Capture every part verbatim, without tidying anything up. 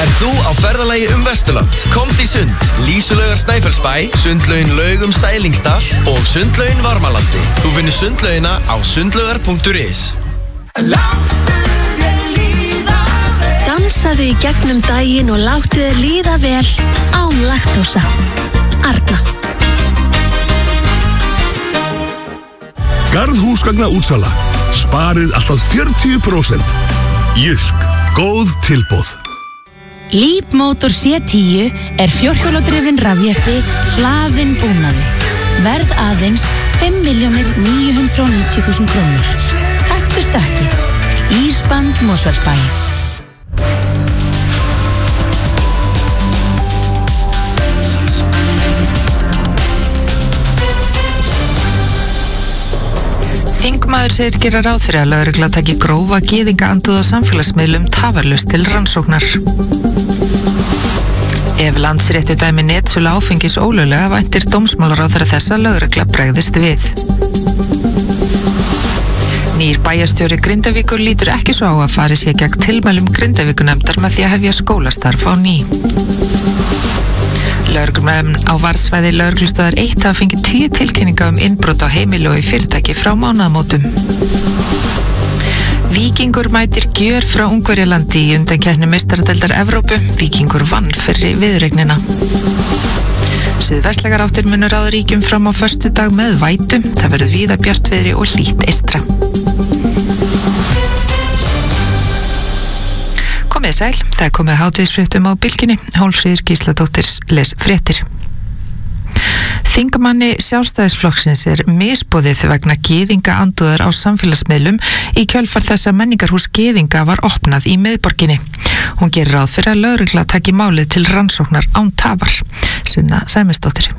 Er þú á ferðalagi um Vesturland? Komd í sund, Lísulaugar Snæfellsbæ, sundlaugin Laugum Sælingsdal og sundlaugin Varmalandi. Þú finnir sundlaugina á sundlaugar punktur is. Dansaðu í gegnum daginn og láttu þér líða vel án laktósa. Arna. Garðhúsgagna útsala. Sparið alltaf fjörutíu prósent. Jysk. Góð tilboð. Leapmotor C tíu er fjórhjóladrifinn rafjeppi hlaðinn búnaði. Verð aðeins fimm milljónir níu hundruð og níutíu þúsund krónur. Taktu stökki. Ísband Mosfellsbæ. Þingmaður segir gera ráð fyrir að lögregla taki grófa gyðingaandúð á samfélagsmiðlum tafarlaust til rannsóknar. Ef Landsréttur dæmi netsölu áfengis ólöglega væntir dómsmálaráðherra þess að lögregla bregðist við. Nýr bæjarstjóri Grindavíkur lítur ekki svo á að fari sé gegn tilmælum Grindavíkurnefndar með því að hefja skólastarf á ný. Lögreglumenn á varsvæði lögreglustöðar eitt hafa fengið tíu tilkynninga um innbrot á heimili og í fyrirtæki frá mánaðamótum. Víkingur mætir gjör frá Ungverjalandi í undankeppni meistaradeildar Evrópu. Víkingur vann fyrri viðureignina. Suðvestlægar áttir munu ráða ríkjum fram á föstudag með vætu. Það verður víða bjartviðri og hlýtt eystra. Komið sæl, það er komið hádegisfréttum á bylginni. Hólmfríður Gísladóttir les fréttir. Þingmanni Sjálfstæðisflokksins er misboðið vegna gyðingaandúðar á samfélagsmiðlum í kjölfar þess að menningarhús gyðinga var opnað í miðborginni. Hún gerir ráð fyrir að lögregla taki málið til rannsóknar án tafar. Sunna Sæmundsdóttir.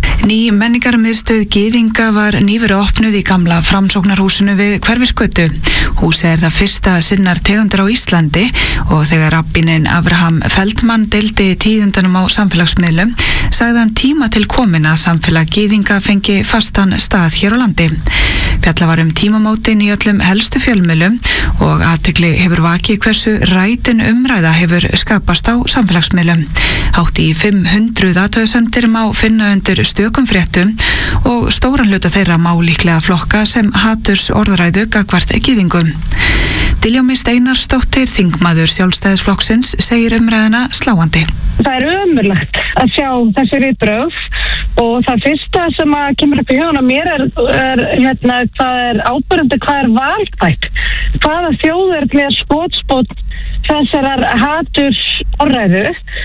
Ný menningarmiðstöð gyðinga var nýverið opnuð í gamla framsóknarhúsinu við Hverfisgötu. Húsið er það fyrsta sinnar tegundar á Íslandi og þegar rabbíninn Abraham Feldman deildi tíðindunum á samfélagsmiðlum sagði hann tíma til komin að samfélag gyðinga fengi fastan stað hér á landi. Fjalla var um tímamótin í öllum helstu fjölmiðlum og athygli hefur vakið hversu rætin umræða hefur skapast á samfélagsmiðlum. Hátt í fimm hundruð athugasemdir má finna undir stökum fréttum og stóran hluta þeirra má líklega flokka sem haturs orðræðu gagnvart gyðingum. Diljá Mist Einarsdóttir, þingmaður Sjálfstæðisflokksins, segir umræðuna sláandi. Það er ömurlegt að sjá þessi viðbrögð og það fyrsta sem að kemur upp í hugann á mér er, er hérna, hvað er ábyrgandi, hvað er valkvætt, hvaða þjóðerni er skotspót þessarar haturs orðræðu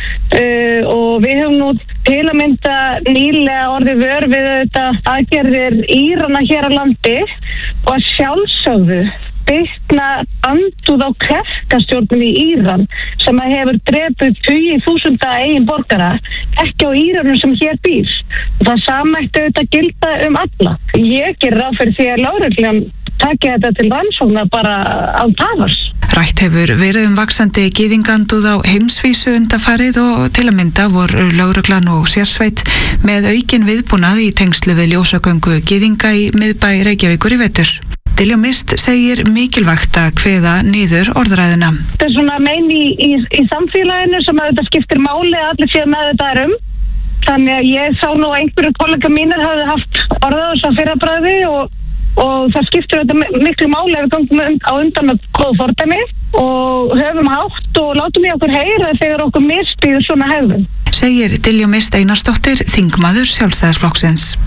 uh, og við höfum nú til að mynda nýlega orðið vör við þetta aðgerðir Írana hér á landi og að sjálfsögðu bitna andúð á klerkastjórnum í Íran sem að hefur drepið tugi þúsunda eigin borgara, ekki á Íranum sem hér býr. Það sama ætti auðvitað gilda um alla. Ég gerir ráð fyrir því að lögreglan taki þetta til rannsóknar bara án tafars. Rætt hefur verið um vaxandi gyðingandúð á heimsvísu undanfarið og til að mynda voru lögreglan og sérsveit með aukin viðbúnað í tengslu við ljósagöngu gyðinga í miðbæ Reykjavíkur í vetur. Diljá Mist segir mikilvægt að kveða niður orðræðuna. Þetta er svona mein í, í, í samfélaginu sem að þetta skiptir máli að allir séu með þetta er um. Þannig að ég sá nú að einhverju kollega mínir hafði haft orðað þess að fyrrabræði og, og það skiptir þetta miklu máli ef við gangum á undan með góð fordæmi og höfum hátt og látum í okkur heyra þegar okkur misbýður svona hegðun. Segir Diljá Mist Einarsdóttir, þingmaður Sjálfstæðisflokksins.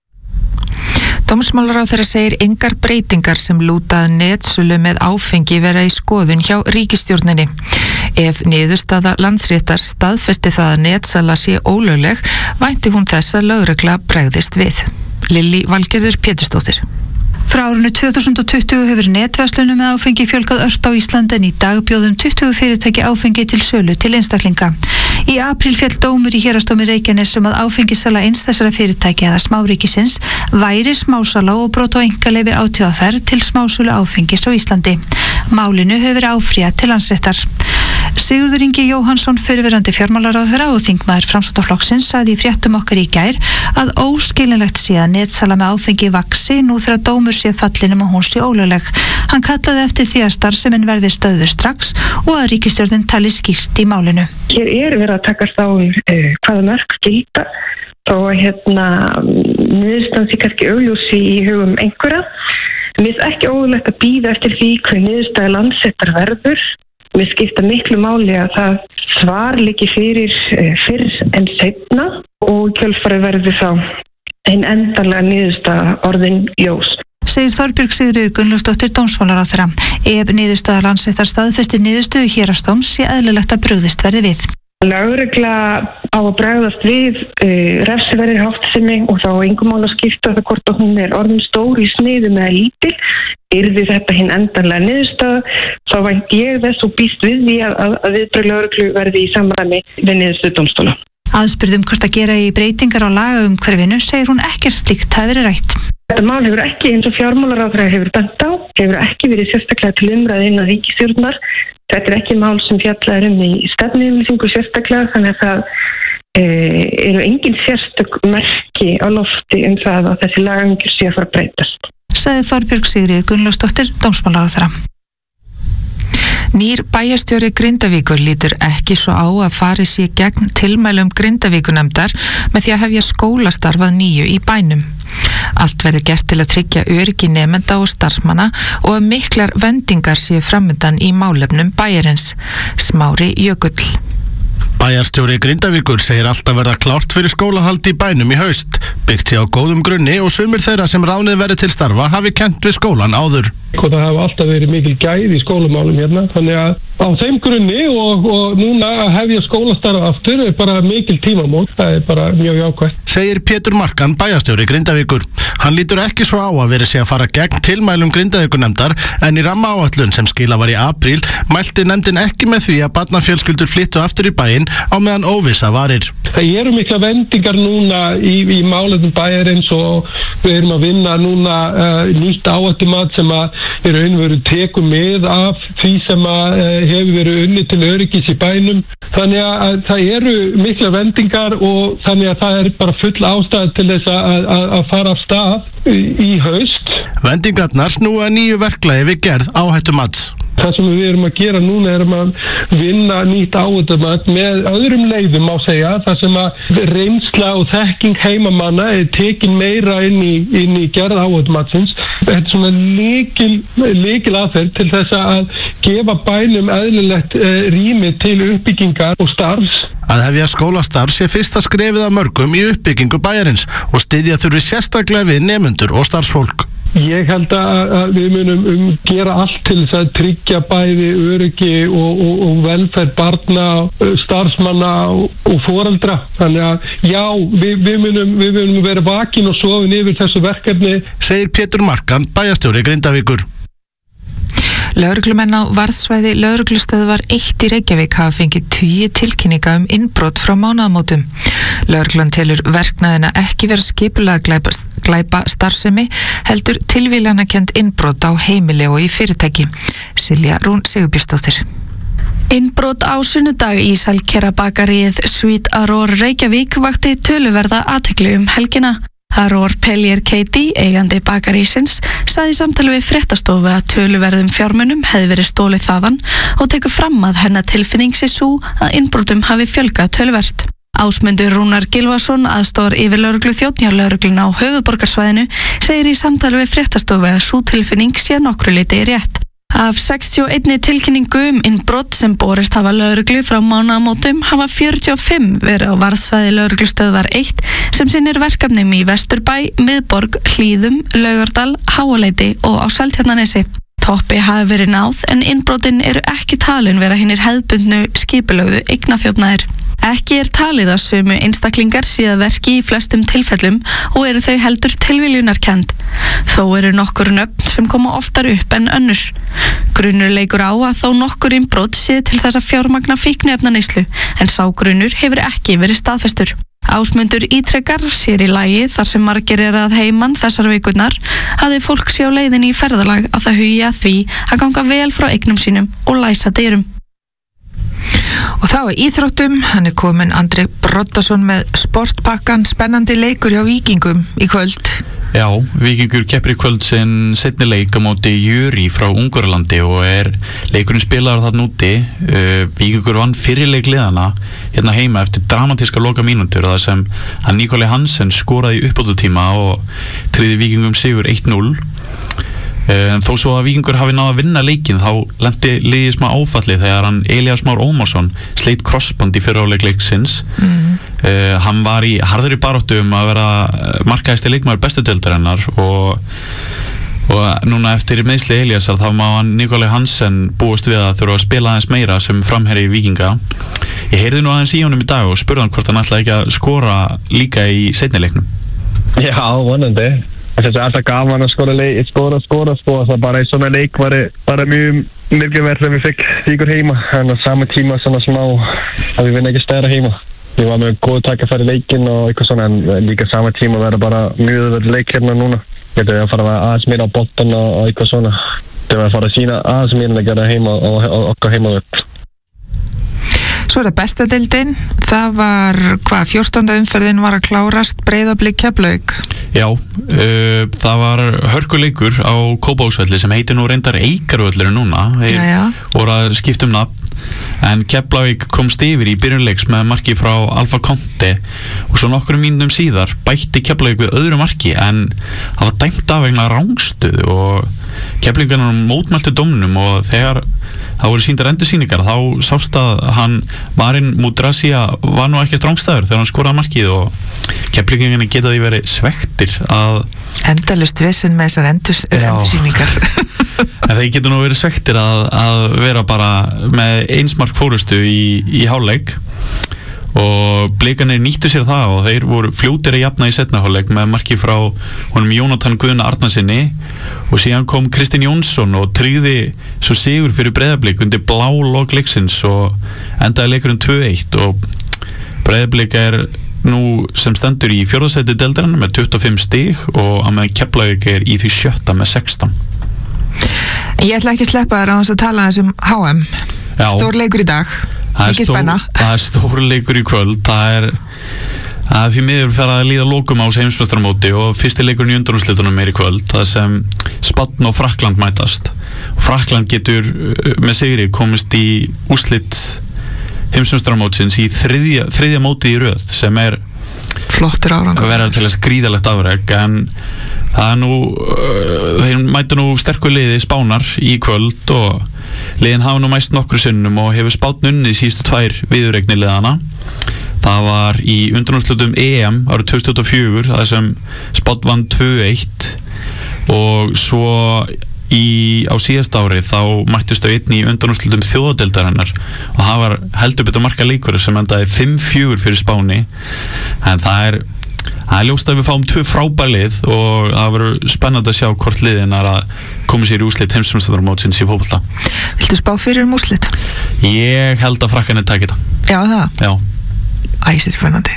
Dómsmálaráðherra segir engar breytingar sem lúta að netsölu með áfengi vera í skoðun hjá ríkisstjórninni. Ef niðurstaða Landsréttar staðfesti það að netsala sé ólögleg, vænti hún þess að lögregla bregðist við. Lillý Valgerður Pétursdóttir. Frá árinu tvö þúsund og tuttugu hefur netverslunum með áfengi fjölgað ört á Íslandi en í dag bjóðum tuttugu fyrirtæki áfengi til sölu til einstaklinga. Í apríl féll dómur í Héraðsdómi Reykjaness um að áfengissala eins þessara fyrirtæki eða smáríkisins væri smásala og brot á einkaleyfi á T V R til smásölu áfengis á Íslandi. Málinu hefur verið áfrýjað til Landsréttar. Sigurður Ingi Jóhannsson, fyrrverandi fjármálaráðherra og þingmaður Framsóknarflokksins, sagði í fréttum okkar í gær að óskilinlegt sé að netsala með áfengi vaxi nú þegar dómur sé fallinn um að hún sé ólögleg. Hann kallaði eftir því að starfsemin verði stöðvuð strax og að ríkisstjórnin tali skýrt í málinu. Hér er verið að takast á um uh, hvaða mörk gilda þó að hérna niðurstaðan sé kannski augljós í hugum einhverja. Mér finnst ekki óðurlegt að bíða eftir því hver niðurstaða Landsréttar verður. Mér skipta miklu máli að það svar liggi fyrir uh, fyrr en seinna og kjölfarið verður þá ein endanlega niðurstaða orðin ljós. Segir Þorbjörg Sigríður Gunnlaugsdóttir dómsmálaráðherra. Ef niðurstaða Landsréttar staðfesti niðurstöðu héraðsdóms sé eðlilegt að brugðist verði við. Lögregla á að bregðast við uh, refsiverðir háttsemi og þá engum mál að skipta það hvort að hún er orðin stór í sniðum eða lítil. Yrði þetta hinn endanlega niðurstöð, þá vænt ég þess og býst við því að, að, að viðbrögð lögreglu verði í samræmi við niðurstöðu dómstóla. Aðspurðum hvort að gera í breytingar á lagaumhverfinu segir hún ekkert slíkt hafi verið rætt. Þetta mál hefur ekki, eins og fjármálaráðherra hefur bent á, hefur ekki verið sérstaklega til umræðu innan ríkisstjórnar. Þetta er ekki mál sem fjallar um í stefnuyfirlýsingu sérstaklega, þannig að það e, eru engin sérstök merki á lofti um það að þessi lagaumgjörð sé að fara að breytast. Sagði Þorbjörg Sigríður Gunnlaugsdóttir dómsmálaráðherra. Nýr bæjarstjóri Grindavíkur lítur ekki svo á að farið sé gegn tilmælum Grindavíkurnefndar með því að hefja skólastarf að nýju í bænum. Allt verður gert til að tryggja öryggi nemenda og starfsmanna og að miklar vendingar séu framundan í málefnum bæjarins. Smári Jökull. Bæjarstjóri Grindavíkur segir alltaf verða klárt fyrir skólahald í bænum í haust, byggt sé á góðum grunni og sumir þeirra sem ráðnið verið til starfa hafi kennt við skólan áður. Og það hafa alltaf verið mikil gæði í skólamálum hérna, þannig að á þeim grunni og, og núna að hefja skólastarf aftur er bara mikil tímamót, það er bara mjög jákvætt. Segir Pétur Markan, bæjarstjóri Grindavíkur. Hann lítur ekki svo á að verið sé að fara gegn tilmælum Grindavíkurnefndar en í rammaáætlun sem skila var í apríl mælti nefndin ekki með því að barnafjölskyldur flyttu aftur í bæinn á meðan óvissa varir. Það eru mikla vendingar núna í, í málefnum bæjarins og við erum að vinna núna uh, nýtt áhættumat sem að er raunveru tekum með af því sem að uh, hefur verið unni til öryggis í bænum. Þannig að það eru mikla vendingar og þannig að það er bara full ástæð til þess að, að, að fara af stað í, í haust. Vendingarnar snúa nýju verklagi við gerð áhættumats. Það sem við erum að gera núna er að vinna nýtt áhættumat með öðrum leiðum á segja, þar sem að reynsla og þekking heimamanna er tekin meira inn í, inn í gerð áhættumatsins. Þetta er svona líkil, líkil aðferð til þess að gefa bænum eðlilegt eh, rými til uppbyggingar og starfs. Að hefja skólastarf sé fyrsta skrefið af mörgum í uppbyggingu bæjarins og styðja þurfi sérstaklega við nemendur og starfsfólk. Ég held að við munum um gera allt til þess að tryggja bæði öryggi og, og, og velferð barna, starfsmanna og, og foreldra. Þannig að já, við, við, munum, við munum vera vakin og sofin yfir þessu verkefni. Segir Pétur Markan, bæjarstjóri Grindavíkur. Lögreglumenn á varðsvæði lögreglustöðvar eitt í Reykjavík hafa fengið tugi tilkynninga um innbrot frá mánaðamótum. Lögreglan telur verknaðina ekki vera skipulega glæpa, glæpa starfsemi, heldur tilvíljanakend innbrot á heimili og í fyrirtæki. Silja Rún Sigurbjörnsdóttir. Innbrot á sunnudag í sælkerabakaríið Sweet Aurora Reykjavík vakti töluverða athygli um helgina. Aurora Pellier Katie, eigandi bakarísins, sagði í samtali við fréttastofu að töluverðum fjármunum hefði verið stólið þaðan og tekur fram að hennar tilfinning sé sú að innbrotum hafi fjölgað töluvert. Ásmundur Rúnar Gylfason, aðstoðar yfirlögreglu þjónn hjá lögregluna á höfuðborgarsvæðinu, segir í samtali við fréttastofu að sú tilfinning sé nokkru leyti rétt. Af sextíu og eina tilkynningu um innbrot sem borist hafa lögreglu frá mánaðamótum hafa fjörutíu og fimm verið á varðsvæði lögreglustöðvar eitt sem sinnir verkefnum í Vesturbæ, Miðborg, Hlíðum, Laugardal, Háaleiti og á Seltjarnarnesi. Toppi hafi verið náð en innbrotin eru ekki talin vera hinnir hefðbundnu skipulögðu eignaþjófnaðir. Ekki er talið að sömu einstaklingar séu að verki í flestum tilfellum og eru þau heldur tilviljunarkennd. Þó eru nokkur nöfn sem koma oftar upp en önnur. Grunur leikur á að þó nokkur innbrot séu til þess að fjármagna fíkniefnaneyslu en sá grunur hefur ekki verið staðfestur. Ásmundur ítrekar sér í lagi þar sem margir er að heiman þessar vikurnar hafði fólk sé á leiðinni í ferðalag að það hugi að því að ganga vel frá eignum sínum og læsa dyrum. Og þá er íþróttum, hann er komin Andri Broddason með sportpakkan, spennandi leikur hjá Víkingum í kvöld. Já, Víkingur keppir í kvöld sinn seinni leik á móti Jöri frá Ungverjalandi og er leikurinn spilaður þarna úti. uh, Víkingur vann fyrir leik liðana hérna heima eftir dramatíska loka mínútur þar sem að Nikolai Hansen skoraði í uppbótartíma og tryggði Víkingum sigur eitt núll. En þó svo að Víkingur hafi náð að vinna leikinn þá lenti liðið smá áfalli þegar hann Elías Már Ómarsson sleit krossband í fyrra áleik leiksins. mm. uh, Hann var í harðri baráttu um að vera markahæsti leikmaður bestu deildarinnar og, og núna eftir meiðsli Elíasar þá má hann Nikolai Hansen búast við að þurfa að spila aðeins meira sem framherji Víkinga. Ég heyrði nú aðeins í honum í dag og spurði hann hvort hann ætlaði ekki að skora líka í seinni leiknum. Já, vonandi. Það er alltaf gaman að skora, leik, skora, skora, skora. Það bara í svona leik var bara mjög mjög verð þegar við fikk Víkur heima. En á sama tíma svona smá að við vinna ekki stæra heima. Við varum með góð takkafæri leikinn og eitthvað svona en líka sama tíma verða bara mjög verð leik hérna núna. Þetta er að fara aðeins meira á boltan og eitthvað svona. Þetta er að fara að sína aðeins meira að gera heima og okkar heimavöld. Svo er það bestadeildin, það var hvað, fjórtánda umferðin var að klárast, Breiðablik Keflavík. Já, uh, það var hörkuleikur á Kópavogsvelli sem heitir nú reyndar Eikarvöllurinn núna. Þeir voru að skipta um nafn, en Keflavík komst yfir í byrjunleiks með marki frá Alfa Conte og svo nokkrum mínútum síðar bætti Keflavík við öðru marki en það var dæmt af vegna rángstuð og Keflavíkarnir mótmæltu dómnum og þegar það voru sýndar endursýningar þá sást að hann Marin Mudrasia var nú ekkert rángstæður þegar hann skoraði markið og Keflavíkarnir geta því verið svektir að endalaust vesen með þessar endurs, endursýningar en þeir geta nú verið svektir að, að vera bara með einsmark fórustu í, í hálfleik og Blikarnir nýttu sér það og þeir voru fljótir að jafna í seinni hálfleik með marki frá honum Jónatan Guðna Arnarsinni og síðan kom Kristinn Jónsson og tryggði svo sigur fyrir Breiðablik undir blá lok leiksins og endaði leikurinn tvö eitt og Breiðablik er nú sem stendur í fjórða sæti deildarinnar með tuttugu og fimm stig og að með Keflavík er í því sjötta með sextán. Ég ætla ekki að sleppa þér á þess að tala þessum H M. Já. Stór leikur í dag. Mikið spenna. Það er stór leikur í kvöld. Það er, það er því miður fyrir að líða lokum á heimsmeistaramóti og fyrsti leikurinn í undanúrslitunum er í kvöld. Það sem Spánn og Frakkland mætast. Frakkland getur með sigri komist í úrslit heimsmeistaramótsins í þriðja, þriðja móti í röð sem er flottur árangur. Það verður til að skríðalegt afrek en það er nú uh, þeir mæta nú sterku liði Spánar í kvöld og liðin hafa nú mæst nokkru sinnum og hefur Spánn unnið síðustu tvær viðureigni liðana. Það var í undanúrslitum E M árið tvö þúsund tuttugu og fjögur það sem Spánn vann tvö eitt og svo í, á síðast árið þá mættust þau einn í undanúrslitum þjóðadeildarinnar og það var heldur betur marka leikur sem endaði fimm fjögur fyrir Spáni en það er Það er ljóst að við fáum tvö frábær lið og það verður spennandi að sjá hvort liðin er að koma sér í úrslit heimsmeistaramótsins í fótbolta. Viltu spá fyrir um úrslit? Ég held að Frakkarnir taki þetta. Já, það? Já. Æsir spennandi.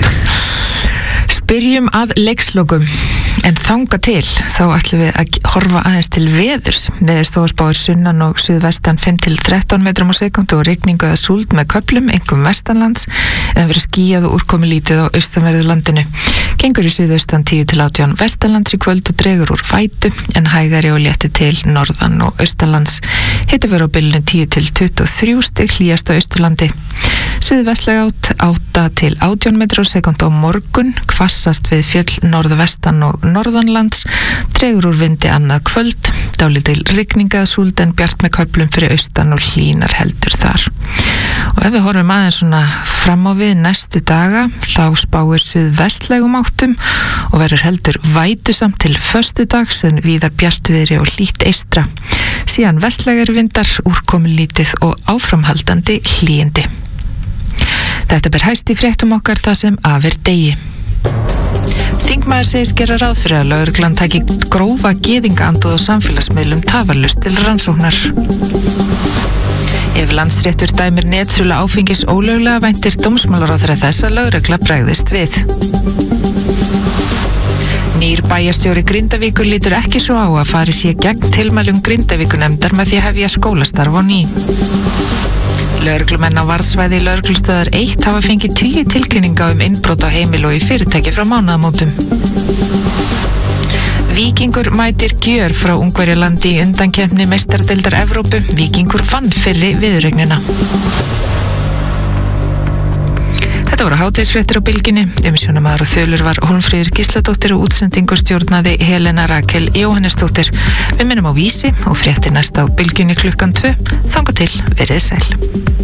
Spyrjum að leikslokum en þanga til þá ætlum við að horfa aðeins til veðurs veðurstofusspáir sunnan og suðvestan fimm til þrettán metrum á sekundu og rigningu eða súld með köflum, einkum vestanlands en verður skýjað og úrkomi lítið á austanverðu landinu gengur í suðaustan tíu til átján vestanlands í kvöld og dregur úr fætu en hægari og létti til norðan og austanlands hiti verður á bylunu tíu til tuttugu og þrjú stig hlýjast á austurlandi suðvestlega átt átta til átján metrum á sekundu á morgun hvassast við fjöll norðvestan og norðanlands, dregur úr vindi annað kvöld, dálítil rigninga eða súld en bjart með köflum fyrir austan og hlýnar heldur þar. Og ef við horfum aðeins svona fram á við næstu daga, þá spáir suðvestlegum áttum og verður heldur vætusamt til föstudags en víða bjartviðri og hlýtt eystra. Síðan vestlegar vindar, úrkomi lítið og áframhaldandi hlýindi. Þetta ber hæst í fréttum okkar það sem af er degi. Þingmaður segist gera ráð fyrir að lögreglan taki grófa gyðingaandúð á samfélagsmiðlum tafarlaust til rannsóknar. Ef Landsréttur dæmir netsölu áfengis ólöglega væntir dómsmálaráðherra þess að lögregla bregðist við. Nýr bæjarstjóri Grindavíkur lítur ekki svo á að fari sé gegn tilmælum Grindavíkunemndar með því að hefja skólastarf á ný. Lögreglumenn á varðsvæði lögreglustöðar eitt hafa fengið tugi tilkynninga um innbrot á heimil og í fyrirtæki frá mánaðamótum. Víkingur mætir gjör frá Ungverjalandi í undankeppni meistaradeildar Evrópu. Víkingur vann fyrri viðureignina. Þetta voru hádegisfréttir á Bylgjunni. Umsjónamaður og þulur var Hólmfríður Gísladóttir og útsendingu stjórnaði Helena Rakel Jóhannesdóttir. Við minnum á Vísi og fréttir næst á Bylgjunni klukkan tvö. Þangað til, verið sæl.